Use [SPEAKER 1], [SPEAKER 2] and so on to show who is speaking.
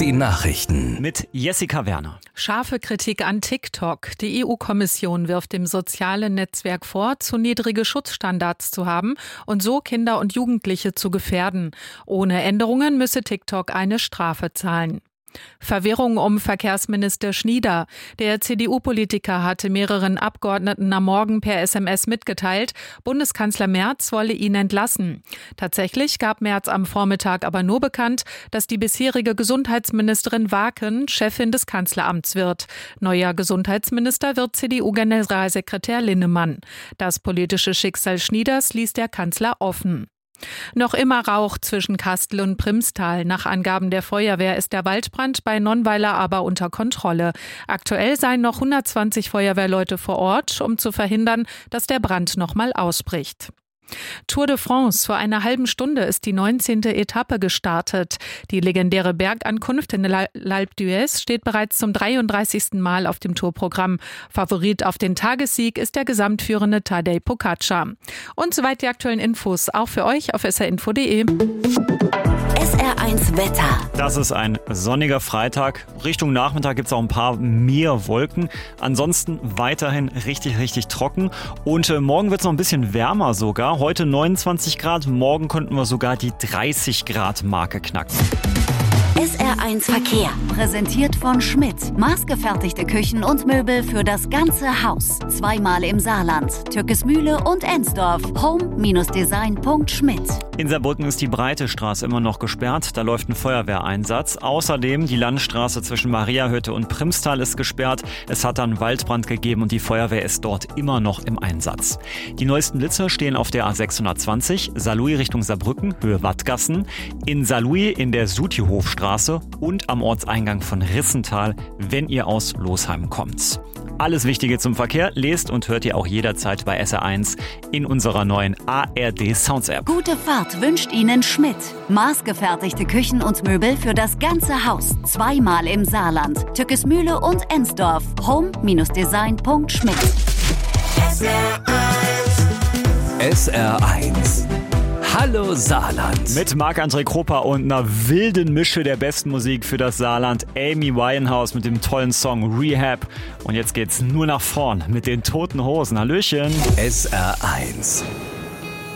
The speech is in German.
[SPEAKER 1] Die Nachrichten
[SPEAKER 2] mit Jessica Werner.
[SPEAKER 3] Scharfe Kritik an TikTok. Die EU-Kommission wirft dem sozialen Netzwerk vor, zu niedrige Schutzstandards zu haben und so Kinder und Jugendliche zu gefährden. Ohne Änderungen müsse TikTok eine Strafe zahlen. Verwirrung um Verkehrsminister Schnieder. Der CDU-Politiker hatte mehreren Abgeordneten am Morgen per SMS mitgeteilt, Bundeskanzler Merz wolle ihn entlassen. Tatsächlich gab Merz am Vormittag aber nur bekannt, dass die bisherige Gesundheitsministerin Waken Chefin des Kanzleramts wird. Neuer Gesundheitsminister wird CDU-Generalsekretär Linnemann. Das politische Schicksal Schnieders ließ der Kanzler offen. Noch immer Rauch zwischen Kastel und Primstal. Nach Angaben der Feuerwehr ist der Waldbrand bei Nonnweiler aber unter Kontrolle. Aktuell seien noch 120 Feuerwehrleute vor Ort, um zu verhindern, dass der Brand nochmal ausbricht. Tour de France. Vor einer halben Stunde ist die 19. Etappe gestartet. Die legendäre Bergankunft in L'Alpe d'Huez steht bereits zum 33. Mal auf dem Tourprogramm. Favorit auf den Tagessieg ist der gesamtführende Tadej Pogačar. Und soweit die aktuellen Infos, auch für euch auf srinfo.de.
[SPEAKER 4] SR1 Wetter.
[SPEAKER 2] Das ist ein sonniger Freitag. Richtung Nachmittag gibt es auch ein paar mehr Wolken. Ansonsten weiterhin richtig trocken. Und morgen wird es noch ein bisschen wärmer sogar. Heute 29 Grad, morgen könnten wir sogar die 30 Grad Marke knacken.
[SPEAKER 4] SR1 Verkehr. Präsentiert von Schmidt. Maßgefertigte Küchen und Möbel für das ganze Haus. Zweimal im Saarland. Türkesmühle und Ensdorf. Home-design.schmidt.
[SPEAKER 2] In Saarbrücken ist die Breite Straße immer noch gesperrt. Da läuft ein Feuerwehreinsatz. Außerdem die Landstraße zwischen Mariahütte und Primstal ist gesperrt. Es hat dann Waldbrand gegeben und die Feuerwehr ist dort immer noch im Einsatz. Die neuesten Blitze stehen auf der A620, Saarlouis Richtung Saarbrücken, Höhe Wattgassen, in Saarlouis in der Sutihofstraße und am Ortseingang von Rissental, wenn ihr aus Losheim kommt. Alles Wichtige zum Verkehr lest und hört ihr auch jederzeit bei SR1 in unserer neuen ARD Sounds App.
[SPEAKER 4] Gute Fahrt wünscht Ihnen Schmidt. Maßgefertigte Küchen und Möbel für das ganze Haus. Zweimal im Saarland. Türkesmühle und Ensdorf. Home-design.schmidt.
[SPEAKER 1] SR1 Hallo Saarland.
[SPEAKER 2] Mit Marc-André Krupa und einer wilden Mische der besten Musik für das Saarland. Amy Winehouse mit dem tollen Song Rehab. Und jetzt geht's nur nach vorn mit den Toten Hosen. Hallöchen.
[SPEAKER 1] SR1